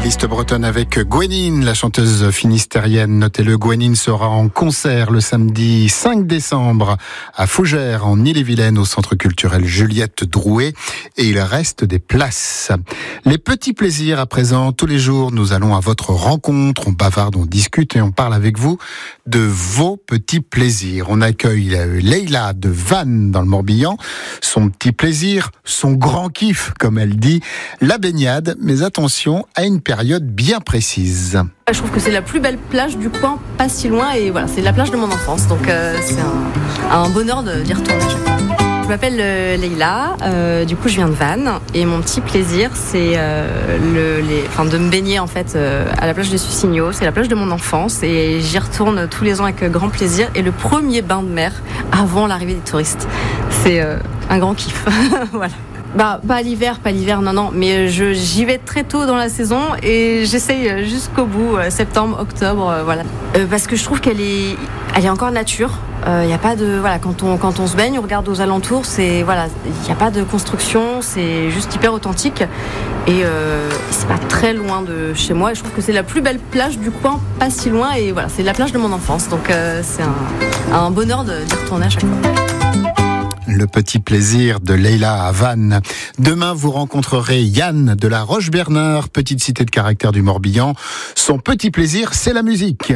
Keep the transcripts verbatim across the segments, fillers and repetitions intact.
Playlist bretonne avec Gwenine, la chanteuse finistérienne. Notez-le, Gwenine sera en concert le samedi cinq décembre à Fougères, en Ille-et-Vilaine, au Centre culturel Juliette Drouet. Et il reste des places. Les petits plaisirs à présent. Tous les jours, nous allons à votre rencontre. On bavarde, on discute et on parle avec vous de vos petits plaisirs. On accueille Leïla de Vannes dans le Morbihan. Son petit plaisir, son grand kiff, comme elle dit, la baignade. Mais attention à une période bien précise. Je trouve que c'est la plus belle plage du coin, pas si loin, et voilà, c'est la plage de mon enfance, donc euh, c'est un, un bonheur d'y retourner. Je m'appelle euh, Leïla, euh, du coup je viens de Vannes, et mon petit plaisir c'est euh, le, les, enfin, de me baigner en fait euh, à la plage de Sussigno. C'est la plage de mon enfance et j'y retourne tous les ans avec grand plaisir, et le premier bain de mer avant l'arrivée des touristes, c'est euh, un grand kiff. Voilà. Bah, pas l'hiver, pas l'hiver, non, non, mais je, j'y vais très tôt dans la saison et j'essaye jusqu'au bout, euh, septembre, octobre, euh, voilà. Euh, parce que je trouve qu'elle est, elle est encore nature. Il euh, y a pas de, voilà, quand on, quand on se baigne, on regarde aux alentours, c'est, voilà, il n'y a pas de construction, c'est juste hyper authentique. Et euh, c'est pas très loin de chez moi. Et je trouve que c'est la plus belle plage du coin, pas si loin. Et voilà, c'est la plage de mon enfance. Donc euh, c'est un, un bonheur de, d'y retourner à chaque fois. Le petit plaisir de Leïla à Vannes. Demain, vous rencontrerez Yann de la Roche-Bernard, petite cité de caractère du Morbihan. Son petit plaisir, c'est la musique.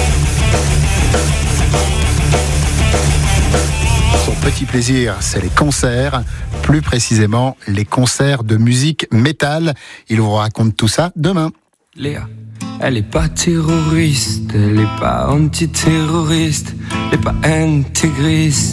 Son petit plaisir, c'est les concerts. Plus précisément, les concerts de musique métal. Il vous raconte tout ça demain. Léa, elle est pas terroriste, elle est pas antiterroriste, elle est pas intégriste.